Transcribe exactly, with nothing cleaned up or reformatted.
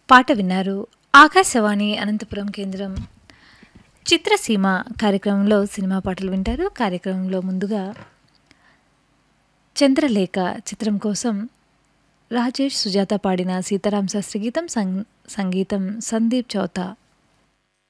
పాట విన్నారు. ఆకాశవాణి అనంతపురం కేంద్రం చిత్రసీమ కార్యక్రమంలో సినిమా పాటలు వింటారు. కార్యక్రమంలో ముందుగా చంద్రలేఖ చిత్రం కోసం రాజేష్ సుజాత పాడిన సీతారాం శాస్త్రి గీతం, సం సంగీతం సందీప్ చౌతా.